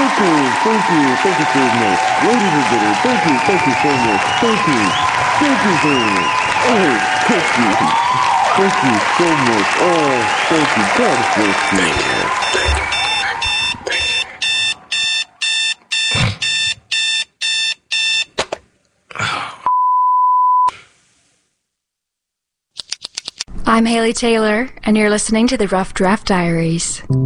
Thank you so much. Ladies and gentlemen, thank you so much. Thank you so much. Oh, thank you. Thank you so much. Oh, thank you. God bless you. I'm Haley Taylor, and you're listening to the Rough Draft Diaries.